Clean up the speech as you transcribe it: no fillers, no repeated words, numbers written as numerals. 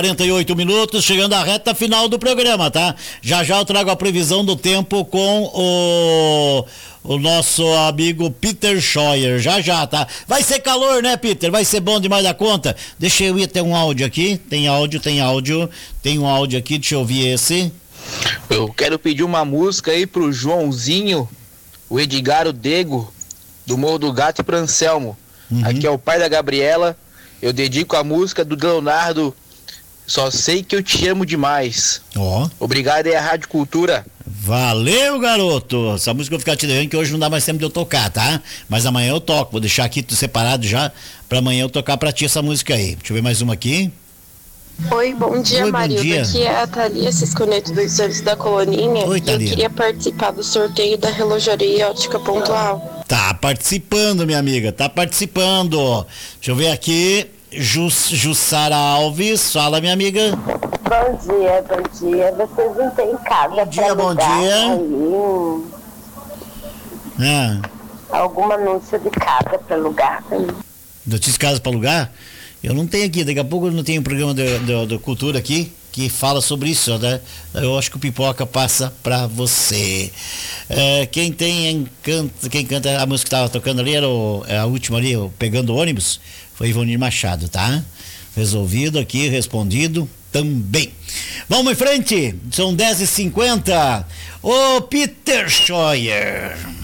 48 minutos, chegando à reta final do programa, tá? Já já eu trago a previsão do tempo com o nosso amigo Peter Scheuer, já, tá? Vai ser calor, né, Peter? Vai ser bom demais da conta. Deixa eu ir até um áudio aqui, tem um áudio aqui, deixa eu ouvir esse. Eu quero pedir uma música aí pro Joãozinho, o Edgar o Dego, do Morro do Gato e pro Anselmo. Aqui é o pai da Gabriela, eu dedico a música do Leonardo, Só Sei Que Eu Te Amo Demais. Obrigado aí à Rádio Cultura. Valeu, garoto. Essa música eu vou ficar te devendo que hoje não dá mais tempo de eu tocar, tá? Mas amanhã eu toco, vou deixar aqui separado já pra amanhã eu tocar pra ti essa música aí. Deixa eu ver mais uma aqui. Oi, bom dia, Marilda. Dia. Aqui é a Thalia Cisconeto dos Olhos da Coloninha. Oi, Thalia. Eu queria participar do sorteio da Relojaria Ótica Pontual. Tá participando, minha amiga, tá participando. Deixa eu ver aqui. Jussara Alves, fala, minha amiga. Bom dia. Vocês não têm casa Bom dia. Algum anúncio de casa para alugar também? Notícia de casa para alugar? Eu não tenho aqui, daqui a pouco eu não tenho um programa de cultura aqui que fala sobre isso, né? Eu acho que o Pipoca passa para você. Quem canta a música que estava tocando ali era a última ali, Pegando Ônibus, foi Ivonir Machado, tá? Resolvido aqui, respondido também. Vamos em frente, são 10h50. Ô Peter Scheuer.